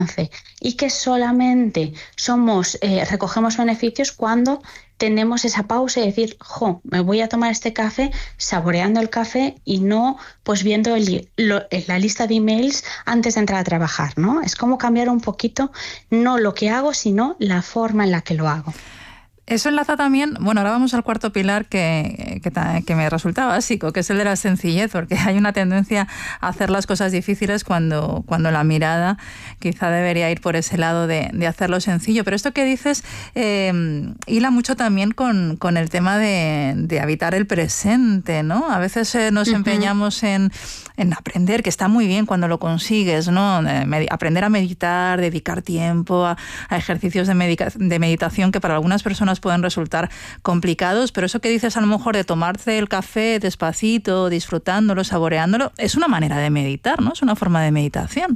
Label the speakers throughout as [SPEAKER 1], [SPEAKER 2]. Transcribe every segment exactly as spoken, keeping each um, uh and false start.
[SPEAKER 1] y que solamente somos, eh, recogemos beneficios cuando tenemos esa pausa y decir, jo, me voy a tomar este café saboreando el café y no pues viendo el, lo, la lista de emails antes de entrar a trabajar, ¿no? Es como cambiar un poquito, no lo que hago, sino la forma en la que lo hago.
[SPEAKER 2] Eso enlaza también, bueno, ahora vamos al cuarto pilar que, que, que me resulta básico, que es el de la sencillez, porque hay una tendencia a hacer las cosas difíciles cuando, cuando la mirada quizá debería ir por ese lado de, de hacerlo sencillo. Pero esto que dices eh, hila mucho también con, con el tema de, de habitar el presente, ¿no? A veces eh, nos uh-huh. empeñamos en, en aprender, que está muy bien cuando lo consigues, ¿no? Med- aprender a meditar, dedicar tiempo a, a ejercicios de, medica- de meditación que para algunas personas pueden resultar complicados, pero eso que dices a lo mejor de tomarse el café despacito, disfrutándolo, saboreándolo, es una manera de meditar, ¿no? Es una forma de meditación.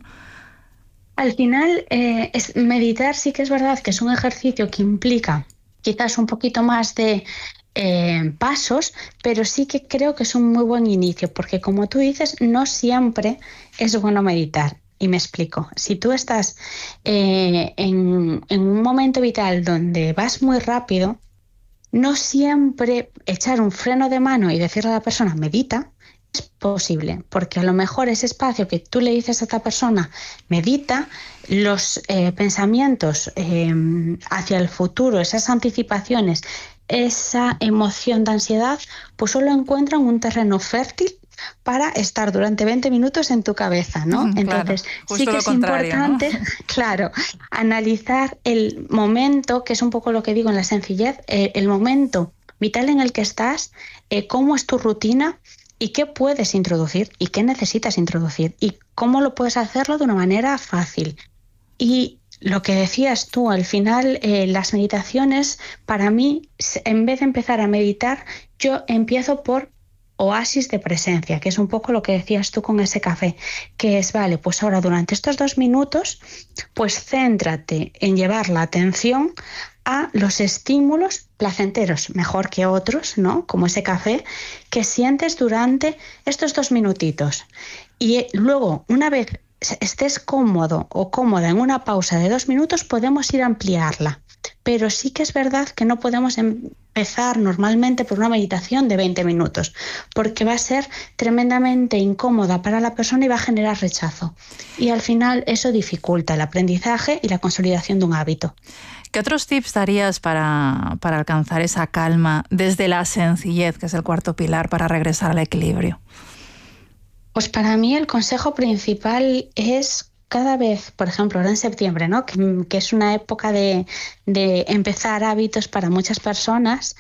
[SPEAKER 1] Al final, eh, es, meditar sí que es verdad que es un ejercicio que implica quizás un poquito más de eh, pasos, pero sí que creo que es un muy buen inicio, porque como tú dices, no siempre es bueno meditar. Y me explico. Si tú estás eh, en, en un momento vital donde vas muy rápido, no siempre echar un freno de mano y decirle a la persona, medita, es posible, porque a lo mejor ese espacio que tú le dices a esta persona, medita, los eh, pensamientos eh, hacia el futuro, esas anticipaciones, esa emoción de ansiedad, pues solo encuentran un terreno fértil para estar durante veinte minutos en tu cabeza, ¿no?
[SPEAKER 2] Mm,
[SPEAKER 1] Entonces,
[SPEAKER 2] claro,
[SPEAKER 1] sí que es importante, ¿no? Claro, analizar el momento, que es un poco lo que digo en la sencillez, eh, el momento vital en el que estás, eh, cómo es tu rutina y qué puedes introducir y qué necesitas introducir y cómo lo puedes hacerlo de una manera fácil. Y lo que decías tú, al final, eh, las meditaciones, para mí, en vez de empezar a meditar, yo empiezo por oasis de presencia, que es un poco lo que decías tú con ese café, que es, vale, pues ahora durante estos dos minutos, pues céntrate en llevar la atención a los estímulos placenteros, mejor que otros, ¿no? Como ese café, que sientes durante estos dos minutitos. Y luego, una vez estés cómodo o cómoda en una pausa de dos minutos, podemos ir a ampliarla. Pero sí que es verdad que no podemos empezar normalmente por una meditación de veinte minutos, porque va a ser tremendamente incómoda para la persona y va a generar rechazo. Y al final eso dificulta el aprendizaje y la consolidación de un hábito.
[SPEAKER 2] ¿Qué otros tips darías para, para alcanzar esa calma desde la sencillez, que es el cuarto pilar, para regresar al equilibrio?
[SPEAKER 1] Pues para mí el consejo principal es cada vez, por ejemplo, ahora en septiembre, ¿no? que, que es una época de, de empezar hábitos para muchas personas,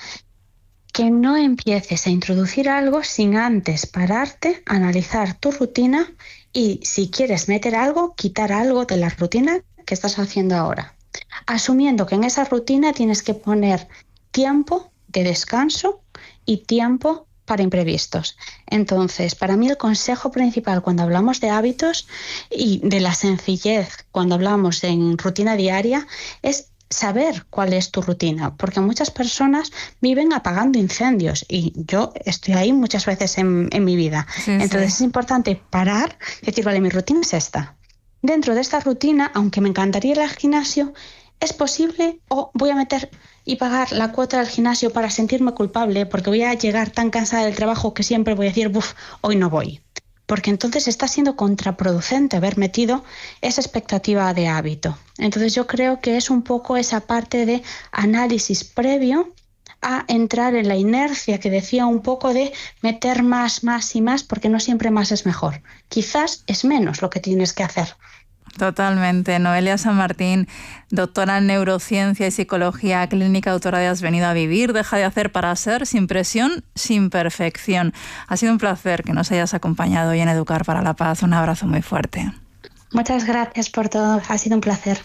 [SPEAKER 1] que no empieces a introducir algo sin antes pararte, analizar tu rutina y si quieres meter algo, quitar algo de la rutina que estás haciendo ahora. Asumiendo que en esa rutina tienes que poner tiempo de descanso y tiempo para imprevistos. Entonces, para mí el consejo principal cuando hablamos de hábitos y de la sencillez, cuando hablamos en rutina diaria, es saber cuál es tu rutina, porque muchas personas viven apagando incendios y yo estoy ahí muchas veces en, en mi vida. Sí, Entonces sí. es importante parar y decir, vale, mi rutina es esta. Dentro de esta rutina, aunque me encantaría ir al gimnasio, ¿es posible o voy a meter y pagar la cuota del gimnasio para sentirme culpable porque voy a llegar tan cansada del trabajo que siempre voy a decir, buf, hoy no voy? Porque entonces está siendo contraproducente haber metido esa expectativa de hábito. Entonces yo creo que es un poco esa parte de análisis previo a entrar en la inercia que decía un poco de meter más, más y más, porque no siempre más es mejor. Quizás es menos lo que tienes que hacer.
[SPEAKER 2] Totalmente. Noelia San Martín, doctora en neurociencia y psicología clínica, autora de Has venido a vivir, deja de hacer para ser, sin presión, sin perfección. Ha sido un placer que nos hayas acompañado hoy en Educar para la Paz. Un abrazo muy fuerte.
[SPEAKER 1] Muchas gracias por todo. Ha sido un placer.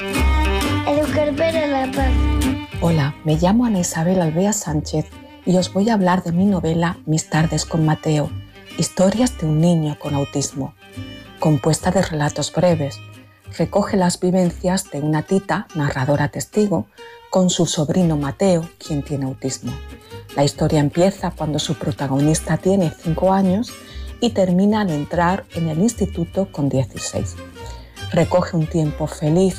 [SPEAKER 3] Educar para la Paz.
[SPEAKER 4] Hola, me llamo Ana Isabel Alvea Sánchez y os voy a hablar de mi novela Mis tardes con Mateo, historias de un niño con autismo. Compuesta de relatos breves, recoge las vivencias de una tita, narradora testigo, con su sobrino Mateo, quien tiene autismo. La historia empieza cuando su protagonista tiene cinco años y termina al entrar en el instituto con dieciséis. recoge un tiempo feliz